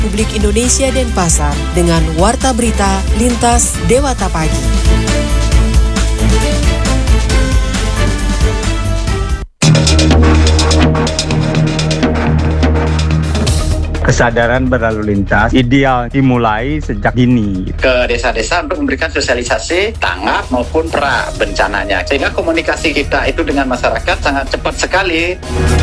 Republik Indonesia Denpasar dengan Warta Berita Lintas Dewata Pagi. Kesadaran berlalu lintas ideal dimulai sejak dini. Ke desa-desa untuk memberikan sosialisasi tanggap maupun pra bencananya. Sehingga komunikasi kita itu dengan masyarakat sangat cepat sekali.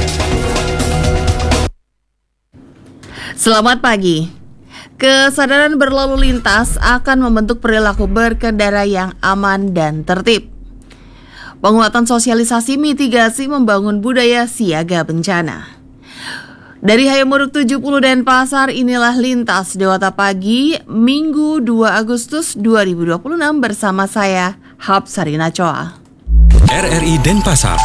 Selamat pagi. Kesadaran berlalu lintas akan membentuk perilaku berkendara yang aman dan tertib. Penguatan sosialisasi mitigasi membangun budaya siaga bencana. Dari Hayamuruk 70 Denpasar, inilah Lintas Dewata Pagi, Minggu 2 Agustus 2026 bersama saya, Hapsarina Choa. RRI Denpasar.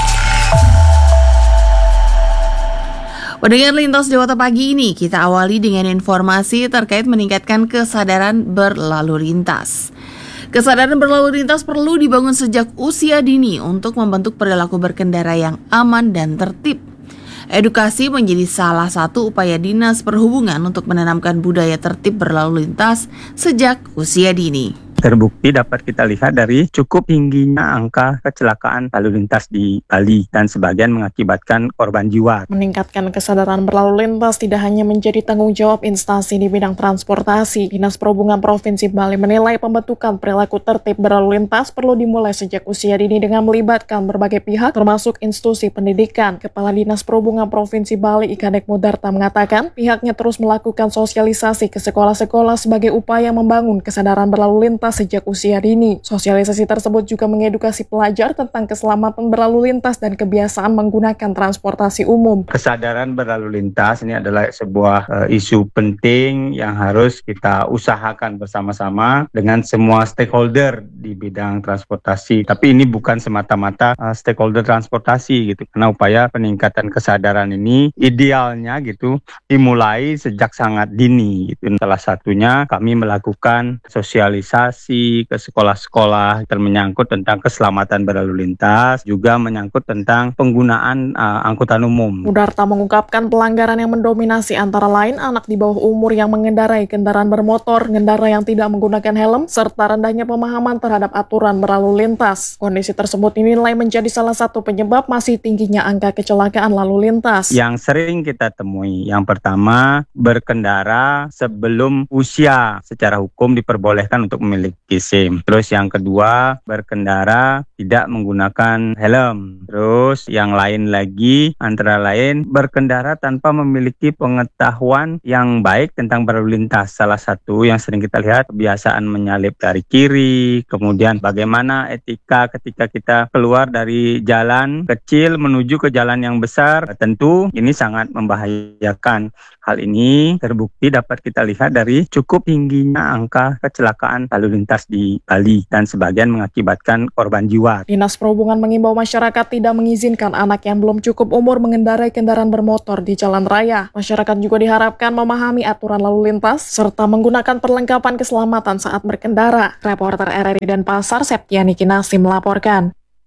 Pendengar Lintas Dewata Pagi ini, kita awali dengan informasi terkait meningkatkan kesadaran berlalu lintas. Kesadaran berlalu lintas perlu dibangun sejak usia dini untuk membentuk perilaku berkendara yang aman dan tertib. Edukasi menjadi salah satu upaya Dinas Perhubungan untuk menanamkan budaya tertib berlalu lintas sejak usia dini. Terbukti dapat kita lihat dari cukup tingginya angka kecelakaan lalu lintas di Bali dan sebagian mengakibatkan korban jiwa. Meningkatkan kesadaran berlalu lintas tidak hanya menjadi tanggung jawab instansi di bidang transportasi. Dinas Perhubungan Provinsi Bali menilai pembentukan perilaku tertib berlalu lintas perlu dimulai sejak usia dini dengan melibatkan berbagai pihak termasuk institusi pendidikan. Kepala Dinas Perhubungan Provinsi Bali Ikadek Mudarta mengatakan pihaknya terus melakukan sosialisasi ke sekolah-sekolah sebagai upaya membangun kesadaran berlalu lintas sejak usia dini. Sosialisasi tersebut juga mengedukasi pelajar tentang keselamatan berlalu lintas dan kebiasaan menggunakan transportasi umum. Kesadaran berlalu lintas ini adalah sebuah isu penting yang harus kita usahakan bersama-sama dengan semua stakeholder di bidang transportasi. Tapi ini bukan semata-mata stakeholder transportasi gitu, karena upaya peningkatan kesadaran ini idealnya gitu dimulai sejak sangat dini gitu. Salah satunya kami melakukan sosialisasi ke sekolah-sekolah menyangkut tentang keselamatan berlalu lintas, juga menyangkut tentang penggunaan angkutan umum. Mudarta mengungkapkan pelanggaran yang mendominasi antara lain anak di bawah umur yang mengendarai kendaraan bermotor, pengendara yang tidak menggunakan helm, serta rendahnya pemahaman terhadap aturan berlalu lintas. Kondisi tersebut dinilai menjadi salah satu penyebab masih tingginya angka kecelakaan lalu lintas. Yang sering kita temui, yang pertama, berkendara sebelum usia secara hukum diperbolehkan untuk memiliki SIM. Terus yang kedua, berkendara tidak menggunakan helm. Terus yang lain lagi, antara lain berkendara tanpa memiliki pengetahuan yang baik tentang berlalu lintas. Salah satu yang sering kita lihat, kebiasaan menyalip dari kiri, kemudian bagaimana etika ketika kita keluar dari jalan kecil menuju ke jalan yang besar. Tentu ini sangat membahayakan. Hal ini terbukti dapat kita lihat dari cukup tingginya angka kecelakaan lalu lintas di Bali dan sebagian mengakibatkan korban jiwa. Dinas Perhubungan mengimbau masyarakat tidak mengizinkan anak yang belum cukup umur mengendarai kendaraan bermotor di jalan raya. Masyarakat juga diharapkan memahami aturan lalu lintas serta menggunakan perlengkapan keselamatan saat berkendara. Reporter RRI Denpasar Septiani Kinasi melaporkan.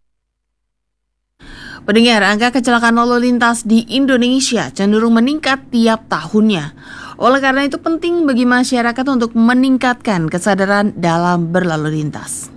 Pendengar, angka kecelakaan lalu lintas di Indonesia cenderung meningkat tiap tahunnya. Oleh karena itu penting bagi masyarakat untuk meningkatkan kesadaran dalam berlalu lintas.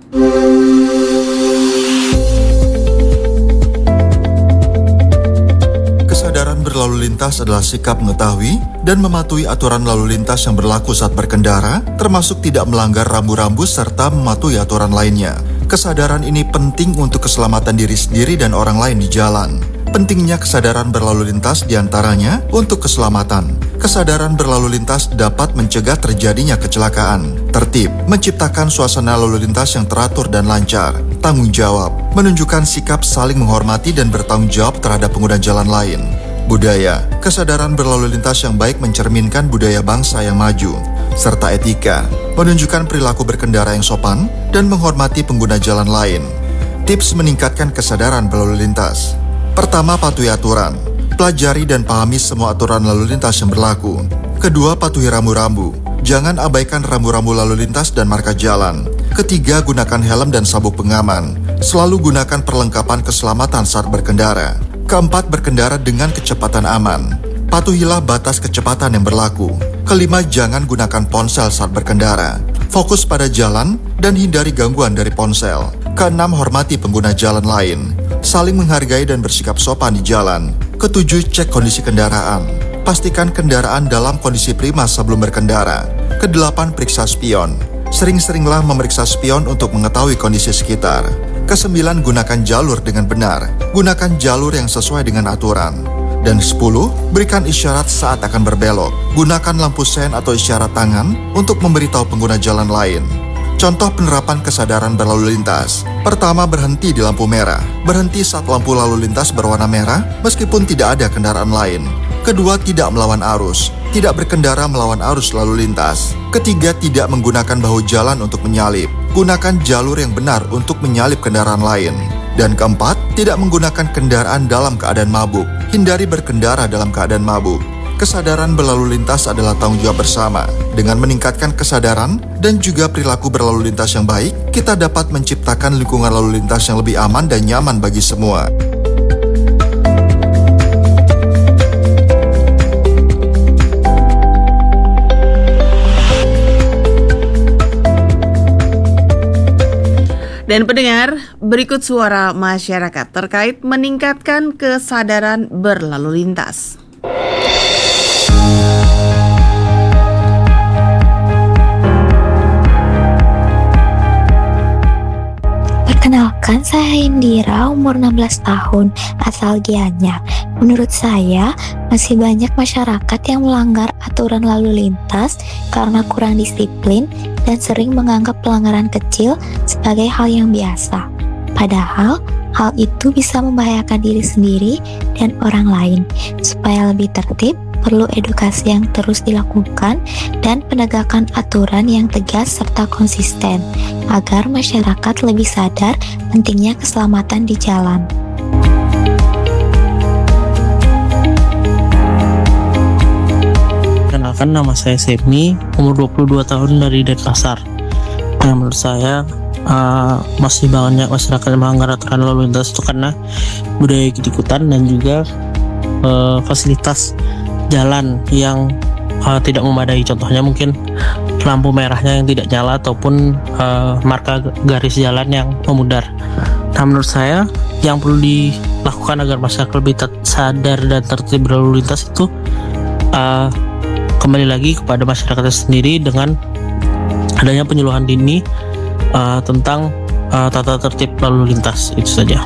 Kesadaran berlalu lintas adalah sikap mengetahui dan mematuhi aturan lalu lintas yang berlaku saat berkendara, termasuk tidak melanggar rambu-rambu serta mematuhi aturan lainnya. Kesadaran ini penting untuk keselamatan diri sendiri dan orang lain di jalan. Pentingnya kesadaran berlalu lintas diantaranya untuk keselamatan. Kesadaran berlalu lintas dapat mencegah terjadinya kecelakaan. Tertib, menciptakan suasana lalu lintas yang teratur dan lancar. Tanggung jawab, menunjukkan sikap saling menghormati dan bertanggung jawab terhadap pengguna jalan lain. Budaya, kesadaran berlalu lintas yang baik mencerminkan budaya bangsa yang maju. Serta etika, menunjukkan perilaku berkendara yang sopan dan menghormati pengguna jalan lain. Tips meningkatkan kesadaran berlalu lintas. Pertama, patuhi aturan. Pelajari dan pahami semua aturan lalu lintas yang berlaku. Kedua, patuhi rambu-rambu. Jangan abaikan rambu-rambu lalu lintas dan marka jalan. Ketiga, gunakan helm dan sabuk pengaman. Selalu gunakan perlengkapan keselamatan saat berkendara. Keempat, berkendara dengan kecepatan aman. Patuhilah batas kecepatan yang berlaku. Kelima, jangan gunakan ponsel saat berkendara. Fokus pada jalan dan hindari gangguan dari ponsel. Keenam, hormati pengguna jalan lain. Saling menghargai dan bersikap sopan di jalan. Ketujuh, cek kondisi kendaraan. Pastikan kendaraan dalam kondisi prima sebelum berkendara. Kedelapan, periksa spion. Sering-seringlah memeriksa spion untuk mengetahui kondisi sekitar. Kesembilan, gunakan jalur dengan benar. Gunakan jalur yang sesuai dengan aturan. Dan 10, berikan isyarat saat akan berbelok. Gunakan lampu sen atau isyarat tangan untuk memberitahu pengguna jalan lain. Contoh penerapan kesadaran berlalu lintas. Pertama, berhenti di lampu merah. Berhenti saat lampu lalu lintas berwarna merah meskipun tidak ada kendaraan lain. Kedua, tidak melawan arus. Tidak berkendara melawan arus lalu lintas. Ketiga, tidak menggunakan bahu jalan untuk menyalip. Gunakan jalur yang benar untuk menyalip kendaraan lain. Dan keempat, tidak menggunakan kendaraan dalam keadaan mabuk. Hindari berkendara dalam keadaan mabuk. Kesadaran berlalu lintas adalah tanggung jawab bersama. Dengan meningkatkan kesadaran dan juga perilaku berlalu lintas yang baik, kita dapat menciptakan lingkungan lalu lintas yang lebih aman dan nyaman bagi semua. Dan pendengar, berikut suara masyarakat terkait meningkatkan kesadaran berlalu lintas. Perkenalkan, saya Indira, umur 16 tahun, asal Gianyar. Menurut saya, masih banyak masyarakat yang melanggar aturan lalu lintas karena kurang disiplin dan sering menganggap pelanggaran kecil sebagai hal yang biasa. Padahal, hal itu bisa membahayakan diri sendiri dan orang lain. Supaya lebih tertib, perlu edukasi yang terus dilakukan dan penegakan aturan yang tegas serta konsisten, agar masyarakat lebih sadar pentingnya keselamatan di jalan. Kenalkan, nama saya Sepni, umur 22 tahun dari Denpasar. Nah, menurut saya masih banyak masyarakat yang melanggar aturan lalu lintas itu karena budaya ikut-ikutan dan juga fasilitas jalan yang tidak memadai. Contohnya mungkin lampu merahnya yang tidak nyala ataupun marka garis jalan yang memudar. Nah, menurut saya yang perlu dilakukan agar masyarakat lebih sadar dan tertib berlalu lintas itu kembali lagi kepada masyarakat sendiri dengan adanya penyuluhan dini tentang tata tertib lalu lintas. Itu saja.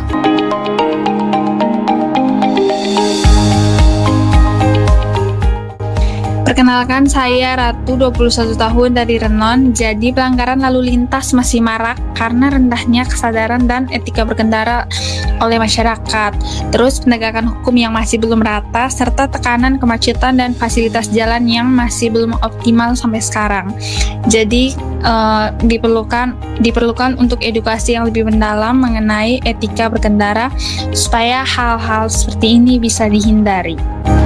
Perkenalkan, saya Ratu, 21 tahun dari Renon. Jadi pelanggaran lalu lintas masih marak karena rendahnya kesadaran dan etika berkendara oleh masyarakat. Terus penegakan hukum yang masih belum rata serta tekanan kemacetan dan fasilitas jalan yang masih belum optimal sampai sekarang. Jadi diperlukan untuk edukasi yang lebih mendalam mengenai etika berkendara supaya hal-hal seperti ini bisa dihindari.